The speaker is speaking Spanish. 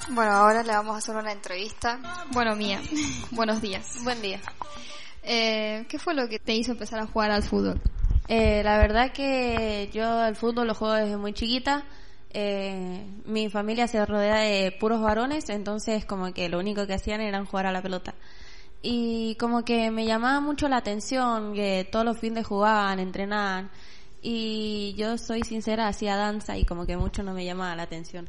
Bueno, ahora le vamos a hacer una entrevista. Bueno, Mía, buenos días. Buen día. ¿Qué fue lo que te hizo empezar a jugar al fútbol? La verdad que yo al fútbol lo juego desde muy chiquita. Mi familia se rodea de puros varones, entonces como que lo único que hacían era jugar a la pelota. Y como que me llamaba mucho la atención que todos los fines jugaban, entrenaban. Y yo soy sincera, hacía danza y como que mucho no me llamaba la atención.